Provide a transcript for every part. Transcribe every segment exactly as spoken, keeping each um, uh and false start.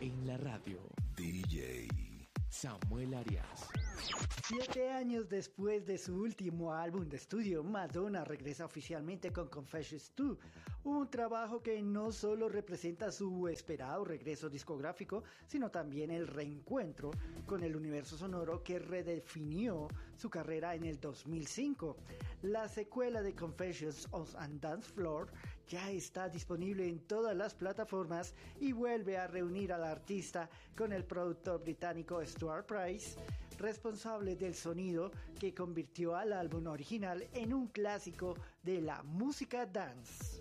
en la radio. D J Samuel Arias. Siete años después de su último álbum de estudio, Madonna regresa oficialmente con Confessions dos, un trabajo que no solo representa su esperado regreso discográfico, sino también el reencuentro con el universo sonoro que redefinió su carrera en el dos mil cinco. La secuela de Confessions on Dance Floor ya está disponible en todas las plataformas y vuelve a reunir al artista con el productor británico Stuart Price, responsable del sonido que convirtió al álbum original en un clásico de la música dance.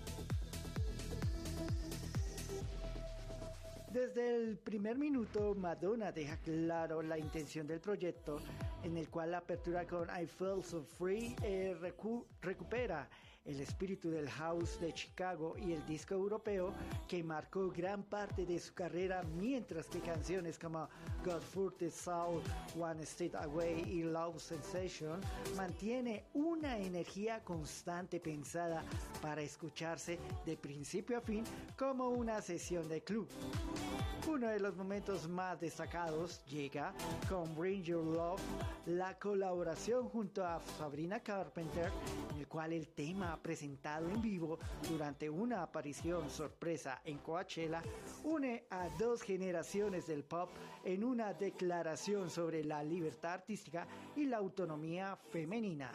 Desde el primer minuto, Madonna deja claro la intención del proyecto, en el cual la apertura con I Feel So Free eh, recu- recupera el espíritu del house de Chicago y el disco europeo que marcó gran parte de su carrera, mientras que canciones como God for the Soul, One Step Away y Love Sensation mantiene una energía constante pensada para escucharse de principio a fin como una sesión de club. Uno de los momentos más destacados llega con Bring Your Love, la colaboración junto a Sabrina Carpenter, en el cual el tema presentado en vivo durante una aparición sorpresa en Coachella une a dos generaciones del pop en una declaración sobre la libertad artística y la autonomía femenina.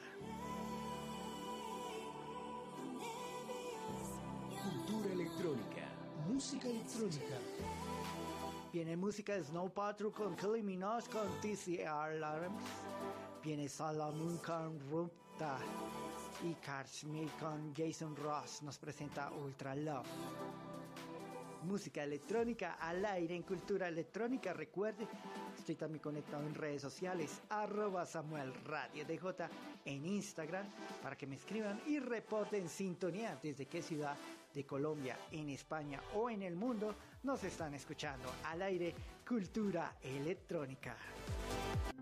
Cultura electrónica. Música electrónica. Viene música de Snow Patrol con Kylie Minogue con T C R Alarms. Viene Solomon con Rupta. Y Carl Smith con Jason Ross nos presenta Ultra Love. Música electrónica al aire en Cultura Electrónica. Recuerde, estoy también conectado en redes sociales, arroba Samuel Radio D J en Instagram, para que me escriban y reporten sintonía desde qué ciudad de Colombia, en España o en el mundo nos están escuchando. Al aire, Cultura Electrónica.